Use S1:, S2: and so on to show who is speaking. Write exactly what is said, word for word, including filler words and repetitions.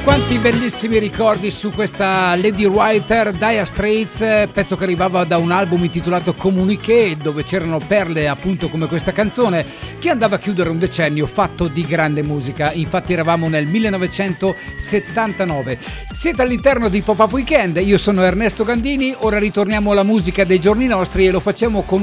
S1: Quanti bellissimi ricordi su questa Lady Writer, Dire Straits, pezzo che arrivava da un album intitolato Communiqué, dove c'erano perle appunto come questa canzone che andava a chiudere un decennio fatto di grande musica. Infatti eravamo nel millenovecentosettantanove. Siete all'interno di Pop-Up Weekend, io sono Ernesto Gandini, ora ritorniamo alla musica dei giorni nostri e lo facciamo con